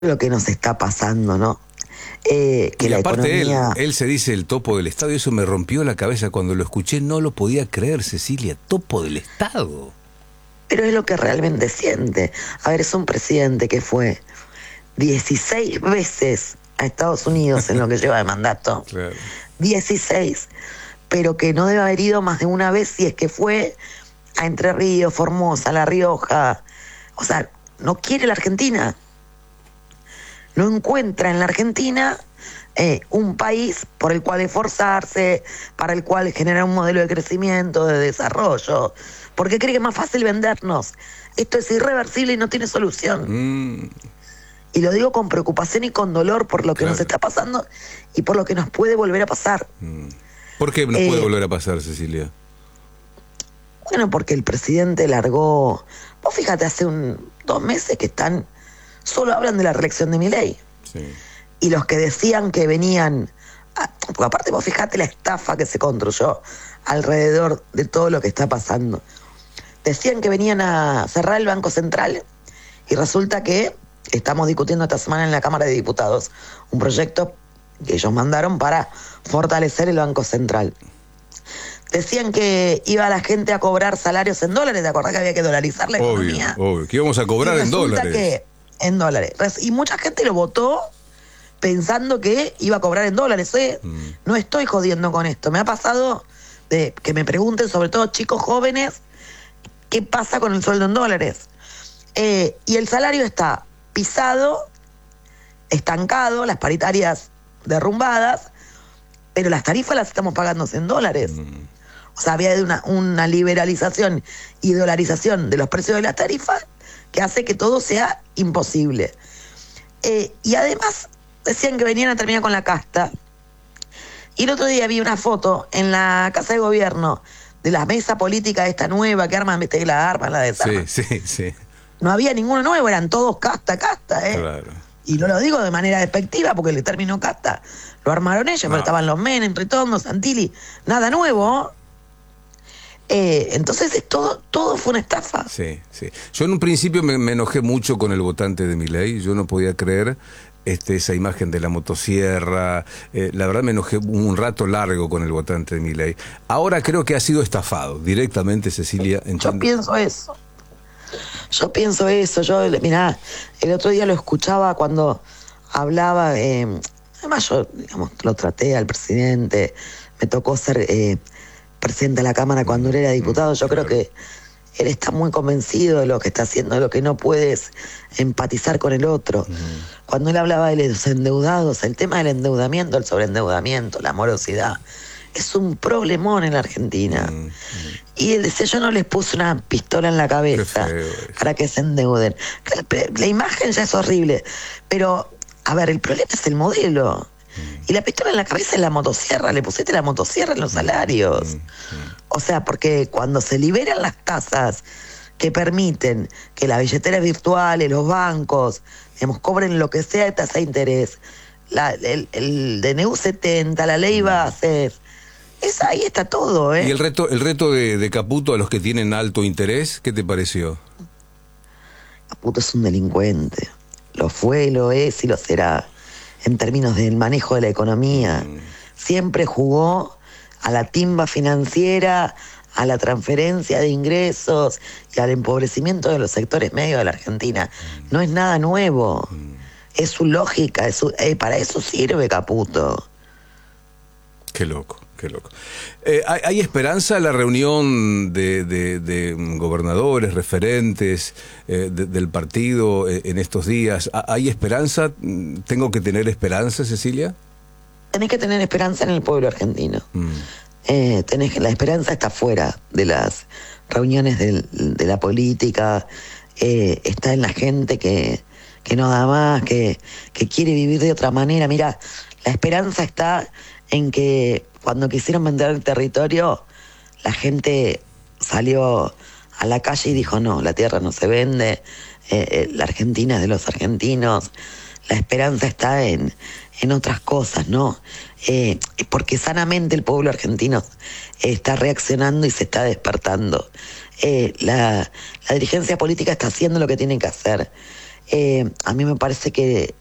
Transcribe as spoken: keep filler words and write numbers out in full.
lo que nos está pasando, ¿no? Eh, que y la aparte economía... él, él se dice el topo del Estado, y eso me rompió la cabeza cuando lo escuché, no lo podía creer, Cecilia, topo del Estado. Pero es lo que realmente siente. A ver, es un presidente que fue dieciséis veces a Estados Unidos en lo que lleva de mandato. Claro. dieciséis. Pero que no debe haber ido más de una vez si es que fue a Entre Ríos, Formosa, La Rioja. O sea, no quiere la Argentina. No encuentra en la Argentina eh, un país por el cual esforzarse, para el cual generar un modelo de crecimiento, de desarrollo, porque cree que es más fácil vendernos. Esto es irreversible y no tiene solución. Mm. Y lo digo con preocupación y con dolor por lo que Claro. nos está pasando y por lo que nos puede volver a pasar. Mm. ¿Por qué nos Eh, puede volver a pasar, Cecilia? Bueno, porque el presidente largó... Vos fíjate, hace un, dos meses que están... Solo hablan de la reelección de Milei. Sí. Y los que decían que venían... a- porque aparte vos fijate la estafa que se construyó alrededor de todo lo que está pasando. Decían que venían a cerrar el Banco Central y resulta que estamos discutiendo esta semana en la Cámara de Diputados un proyecto que ellos mandaron para fortalecer el Banco Central. Decían que iba la gente a cobrar salarios en dólares, ¿te acordás que había que dolarizar la Obvio, economía? obvio, que íbamos a cobrar Y en resulta dólares. que en dólares. Res- Y mucha gente lo votó pensando que iba a cobrar en dólares. ¿eh? Mm. No estoy jodiendo con esto. Me ha pasado de que me pregunten, sobre todo chicos jóvenes, qué pasa con el sueldo en dólares. Eh, y el salario está pisado, estancado, las paritarias derrumbadas, pero las tarifas las estamos pagando en dólares. Mm. O sea, había una, una liberalización y dolarización de los precios de las tarifas que hace que todo sea imposible. Eh, y además decían que venían a terminar con la casta. Y el otro día vi una foto en la Casa de Gobierno de la mesa política esta nueva que arman, viste que la arman, la desarman. Sí, sí, sí. No había ninguno nuevo, eran todos casta, casta, ¿eh? Claro. Y no lo digo de manera despectiva porque el término casta lo armaron ellos, No. pero estaban los Menem, Ritondo, Santilli, nada nuevo. Eh, entonces es todo, todo fue una estafa. Sí, sí. Yo en un principio me, me enojé mucho con el votante de Milei. Yo no podía creer este, esa imagen de la motosierra. Eh, la verdad me enojé un rato largo con el votante de Milei. Ahora creo que ha sido estafado directamente, Cecilia. Yo Entiendo. pienso eso. Yo pienso eso. Yo, mirá, el otro día lo escuchaba cuando hablaba. Eh, además, yo, digamos, lo traté al presidente. Me tocó ser eh, presidente de la Cámara cuando él era diputado. Yo creo que él está muy convencido de lo que está haciendo, de lo que no puedes empatizar con el otro. Mm. Cuando él hablaba de los endeudados, el tema del endeudamiento, el sobreendeudamiento, la morosidad, es un problemón en la Argentina. Mm, mm. Y él decía, yo no les puse una pistola en la cabeza Qué feo eso. para que se endeuden. Claro, pero la imagen ya es horrible, pero, a ver, el problema es el modelo. Y la pistola en la cabeza es la motosierra, le pusiste la motosierra en los salarios. O sea, porque cuando se liberan las tasas que permiten que las billeteras virtuales, los bancos, digamos, cobren lo que sea de tasa de interés, la, el, el D N U setenta, la ley bases, es, ahí está todo, ¿eh? Y el reto, el reto de, de Caputo a los que tienen alto interés, ¿qué te pareció? Caputo es un delincuente. Lo fue, lo es y lo será. En términos del manejo de la economía. Mm. Siempre jugó a la timba financiera, a la transferencia de ingresos y al empobrecimiento de los sectores medios de la Argentina. No es nada nuevo. Es su lógica, es su, eh, para eso sirve Caputo. Qué loco, qué loco. Eh, ¿hay, hay esperanza en la reunión de, de, de gobernadores, referentes eh, de, del partido eh, en estos días? ¿Hay esperanza? ¿Tengo que tener esperanza, Cecilia? Tenés que tener esperanza en el pueblo argentino. Mm. Eh, tenés que, la esperanza está fuera de las reuniones del, de la política, eh, está en la gente que, que no da más, que, que quiere vivir de otra manera. Mira, la esperanza está en que cuando quisieron vender el territorio, la gente salió a la calle y dijo, no, la tierra no se vende, eh, eh, la Argentina es de los argentinos. La esperanza está en, en otras cosas, ¿no? Eh, porque sanamente el pueblo argentino está reaccionando y se está despertando. Eh, la, la dirigencia política está haciendo lo que tiene que hacer. Eh, a mí me parece que